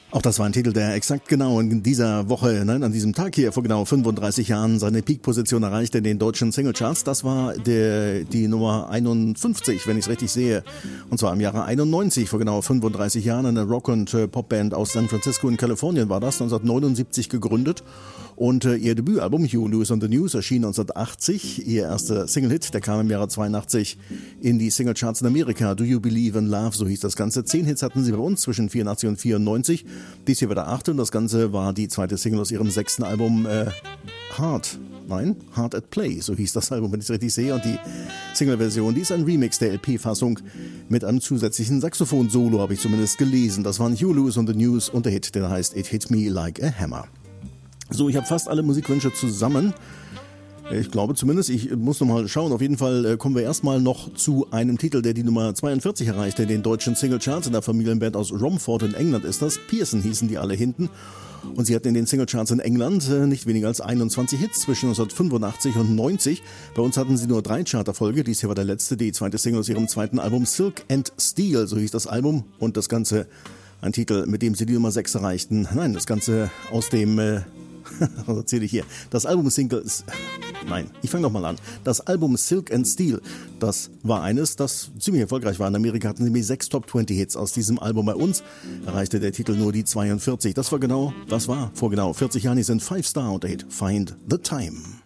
Auch das war ein Titel, der exakt genau in dieser Woche, an diesem Tag hier vor genau 35 Jahren seine Peak-Position erreichte in den deutschen Singlecharts. Das war die Nummer 51, wenn ich es richtig sehe. Und zwar im Jahre 91, vor genau 35 Jahren. Eine Rock- und Popband aus San Francisco in Kalifornien war das, 1979 gegründet. Und ihr Debütalbum Huey Lewis on the News erschien 1980. Ihr erster Single-Hit, der kam im Jahre 82 in die Singlecharts in Amerika. Do You Believe in Love, so hieß das Ganze. 10 Hits hatten sie bei uns zwischen 84 und 94. Dies hier war der 8. und das Ganze war die zweite Single aus ihrem 6. Album Hard at Play, so hieß das Album, wenn ich es richtig sehe. Und die Single-Version, die ist ein Remix der LP-Fassung mit einem zusätzlichen Saxophon-Solo, habe ich zumindest gelesen. Das waren Huey Lewis on the News und der Hit, der heißt It Hit Me Like a Hammer. So, ich habe fast alle Musikwünsche zusammen. Ich glaube zumindest, ich muss nochmal schauen. Auf jeden Fall kommen wir erstmal noch zu einem Titel, der die Nummer 42 erreichte in den deutschen Singlecharts. In der Familienband aus Romford in England ist das. Pearson hießen die alle hinten. Und sie hatten in den Singlecharts in England nicht weniger als 21 Hits zwischen 1985 und 90. Bei uns hatten sie nur 3 Charterfolge. Dies hier war der letzte, die zweite Single aus ihrem zweiten Album Silk and Steel, so hieß das Album. Und das Ganze, ein Titel, mit dem sie die Nummer 6 erreichten. Nein, das Ganze aus dem... was erzähle ich hier? Das Album Singles... Nein, ich fange nochmal an. Das Album Silk and Steel, das war eines, das ziemlich erfolgreich war. In Amerika hatten sie nämlich 6 Top 20 Hits aus diesem Album. Bei uns erreichte der Titel nur die 42. Das war vor genau 40 Jahren. Die sind 5-Star und der Hit Find the Time.